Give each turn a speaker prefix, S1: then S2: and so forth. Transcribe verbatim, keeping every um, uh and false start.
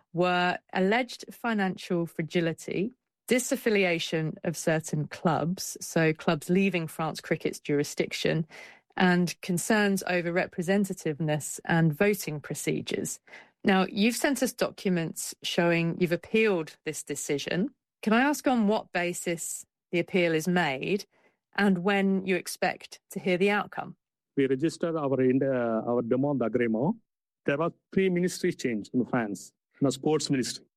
S1: were alleged financial fragility, disaffiliation of certain clubs, so clubs leaving France cricket's jurisdiction, and concerns over representativeness and voting procedures. Now, you've sent us documents showing you've appealed this decision. Can I ask on what basis the appeal is made and when you expect to hear the outcome?
S2: We registered our, uh, our demande d'agrément. There was three ministry change in France, in the sports ministry.